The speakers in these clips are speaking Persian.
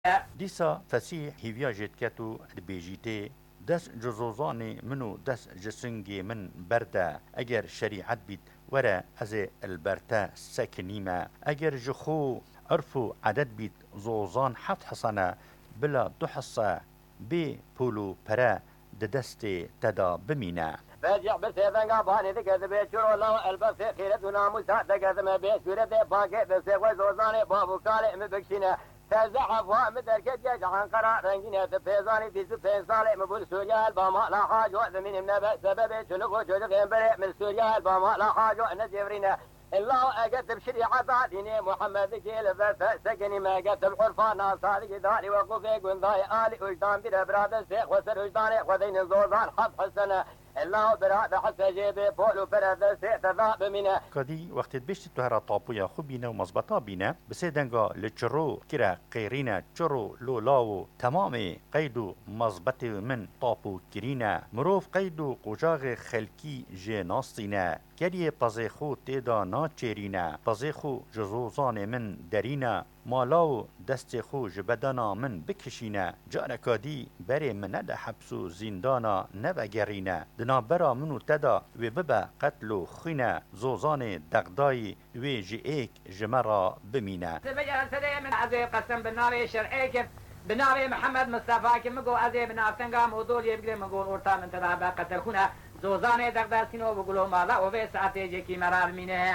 دیسا فسیح هیویا جتکتو دبیجیته دست جزوزان منو دست جسنگی من برده اگر شریعت بید وره از البرته سکنیمه اگر جخو عرفو عدد بید زوزان حفت حسنه بلا دو حصه بی پولو پره دست تدا بمینه فاجع بسيفن قاباني ذكر بيتشر الله البس خيرتنا مساعدة قدم بيتشر باكي بسيف وزوزاني بابو كالي مبكشنا تزحف ومدركت يجعن قرار رنجينة فيزاني في سبين صالح مبول سوريا الباما لا حاج وقت من منبع سبب شلقو شلق بريء من سوريا الباما لا حاج وقت نجبرنا الله أكتب شريعة بعدين محمد كيل فرت سكني ما كتب عرفان صادق داري وقفي قنضاي آلي وجدان بلا براد السيخ وسر وجداني وذين الزوزان حب حسنة الله براد حتى جيبي فولو براد السيخ تذاب منه كدي وقت بيشت تهرا طابويا خوبينا ومزبطا بينا بسيدنغا لچرو كرا قيرينا چرو لولاو تمامي قيدو مزبط من طابو كرينا مروف قيدو قجاغ خلكي جي ناصينا كريه پزيخو تيدا ناچيرينا پزيخو جزوزان من درينا مالاو دست خو جبدانا من بکشینا جارکادی بری من نده حبسو زندانا نبگرینا دنابرا منو تدا و ببا قتلو خینا زوزان دقدای و جی ایک جمرا بمینه سبجا سده من عزي قسم بالنار شرعيك بنار محمد مصطفى كم قو عزي بنار سنگام ودول يبقى مقول ورطا من تدابا قتل خونه زوزانه دقداسينو بقولوا مالا وفي ساعتي جيكي مرار مينه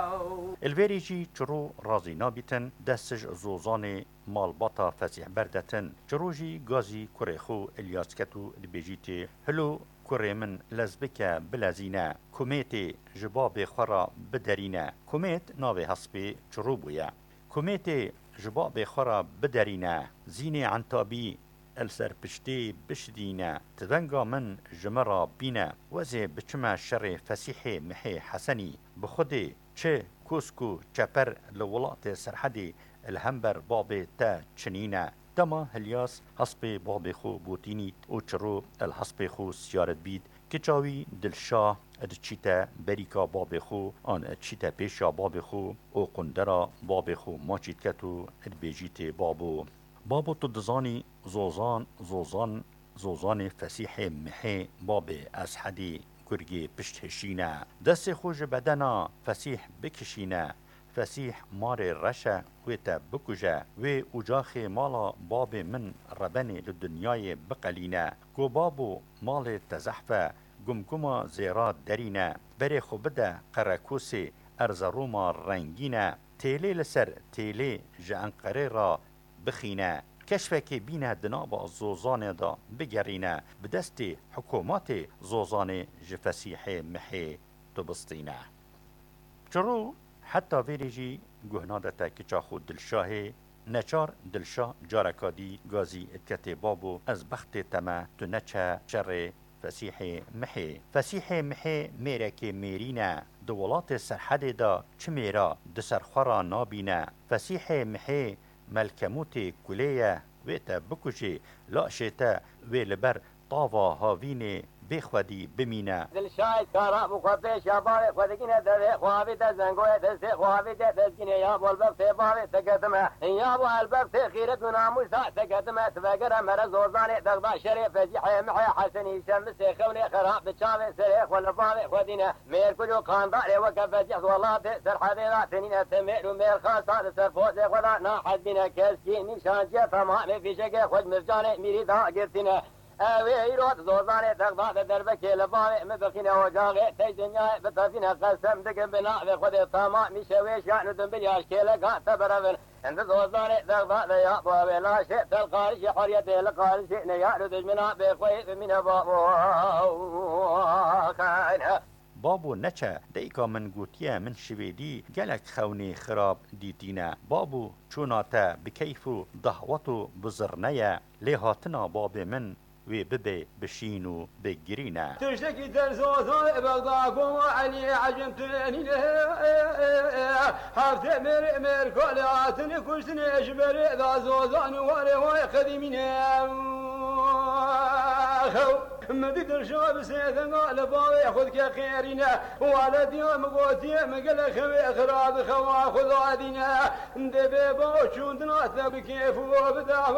الویریجی چرو رازی نابیتن دستش زوزان مالباتا فسیح بردتن چروجی گازی کرخو الیاسکتو دبیجیتی هلو کره من لزبکه بلازینه کمیت جباب خورا بدرینه کمیت ناوی حسبی چرو بویا کمیت جباب خورا بدرینه زینی عنتابی السر پشتی بشدینه تدنگا من جمرا بینه وزی بچما شر فسیح محی حسنی بخودی چه کوسکو چپر لولات سرحدی الهمبر باب تا چنینه دما هلیاس حسب باب خو بوتینیت او چرو الحسب خو سیارت بید کچاوی دلشاه ادچیتا بریکا باب خو آن ادچیتا پیشا باب خو او قندرا باب خو ماچیت کتو ادبیجیت بابو تدزانی زوزان فسیح محی باب اسحدی گرگی پشت هشینه دست خوش بدنا فسیح بکشینه فسیح مار رشه و تا بکجه و اجاخ مالا باب من ربنی لدنیای بقلینه گو بابو مال تزحفه گمگما زیرات درینه بری خوبده قرکوسی ارز روما رنگینه تیلی لسر تیلی جانقره را بخینه کشفه بینه دنابا زوزان دا بگرینه بدست حکومات زوزان جفسیح محی تبسطینه چرو حتی ویریجی گهنادتا کچا خود دلشاهی نچار دلشاه جارکادی گازی اتکت بابو از بخت تما تو نچه شر فسیح محی میره که میرینه دولات سرحد دا چه میرا دسرخورا نابینه فسیح محی ملکموت کلیه ویتا بکشی لاشتا وی لبر طاوا هاوینه بخودی بمینه دلشاید کارا بخوابه شاباره خودگینه ده خوابی ده زنگوه ده خوابی ده دزگینه یا بولبق تباوی تقدمه یا بو البق خیرت و ناموسا تقدمه تفقر مرز وزانه دقبا شریف فجیح محی حسنی شمس خونه خراب بچاوه سریخ ولباوی خودینه میر کلو قانداره وکف فجیح والله سرحدی را تنینه تمیر و میر خاصات سرفوز خدا ناحد بینه کسکی نشانجه تمام فیشک خود مرجانه میری دا گرتینه اوه ایراد زوزانه تقضاء دربك لبانه مبخينه وجاغه تي دنيا بتفينه قسم دق بناء في خد طماع مشويش يعني دنبلياش كيلا قاعد تبرفن عند زوزانه تقضاء يا ابو لا شيء تلقارش حريته لقارش يا دجمنا بخوي من بابو كان بابو نچه دیکا من گوتیه من شویدی گلک خونی خراب دیدینه بابو چوناته بکیفو دهوتو بزرنه لیهاتنا باب من وی ببه بشینو بگرینه تشتكي ترزوزون بلغاكم وعني عجمتني حفت مر كلاتني كشتني اجبري ذا زوزان وري قديمين مدي درشاب سيدنا على باوي خذ كخيرنا وعلى ديوم قوتي مقل خوي خراب خوا خذ عدينا دبي باوشون دنا كيف وبدا